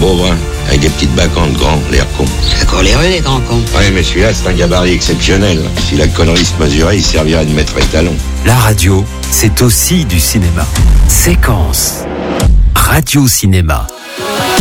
beau brun, avec des petites bacchantes grands, l'air con. C'est coléreux, les grands cons. Ouais, mais celui-là, c'est un gabarit exceptionnel. Si la connerie se mesurait, il servirait de maître étalon. La radio, c'est aussi du cinéma. Séquence. Radio Cinéma.